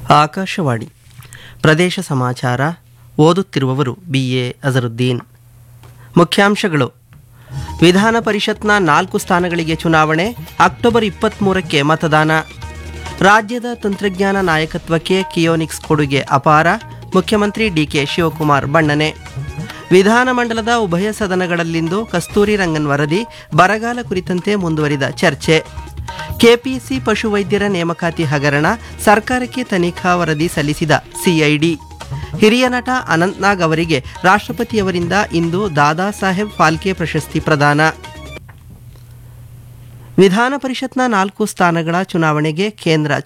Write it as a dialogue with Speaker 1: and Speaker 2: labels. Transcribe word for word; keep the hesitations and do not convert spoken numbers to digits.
Speaker 1: ಆಕಾಶವಾಣಿ ಪ್ರದೇಶ ಸಮಾಚಾರ ಓದುತ್ತಿರುವವರು B A Azharuddin. ಮುಖ್ಯಾಂಶಗಳು: ವಿಧಾನ ಪರಿಷತ್ನ ನಾಲ್ಕು ಸ್ಥಾನಗಳಿಗೆ ಚುನಾವಣೆ, ಅಕ್ಟೋಬರ್ ಇಪ್ಪತ್ತ್ಮೂರಕ್ಕೆ ಮತದಾನ. ರಾಜ್ಯದ ತಂತ್ರಜ್ಞಾನ ನಾಯಕತ್ವಕ್ಕೆ ಕಿಯೋನಿಕ್ಸ್ ಕೊಡುಗೆ ಅಪಾರ, ಮುಖ್ಯಮಂತ್ರಿ ಡಿ ಕೆ ಶಿವಕುಮಾರ್ ಬಣ್ಣನೆ. ವಿಧಾನಮಂಡಲದ ಉಭಯ ಸದನಗಳಲ್ಲಿಂದು ಕಸ್ತೂರಿ ರಂಗನ್ ವರದಿ, ಬರಗಾಲ ಕುರಿತಂತೆ ಮುಂದುವರಿದ ಚರ್ಚೆ. ಕೆಪಿಸಿ ಪಶುವೈದ್ಯರ ನೇಮಕಾತಿ ಹಗರಣ, ಸರ್ಕಾರಕ್ಕೆ ತನಿಖಾ ವರದಿ ಸಲ್ಲಿಸಿದ ಸಿಐಡಿ. ಹಿರಿಯ ನಟ ಅನಂತ್ನಾಗ್ ಅವರಿಗೆ ರಾಷ್ಟ್ರಪತಿಯವರಿಂದ ಇಂದು ದಾದಾ ಸಾಹೇಬ್ ಫಾಲ್ಕೆ ಪ್ರಶಸ್ತಿ ಪ್ರದಾನ. ವಿಧಾನ ಪರಿಷತ್ನ ನಾಲ್ಕು ಸ್ಥಾನಗಳ ಚುನಾವಣೆಗೆ ಕೇಂದ್ರ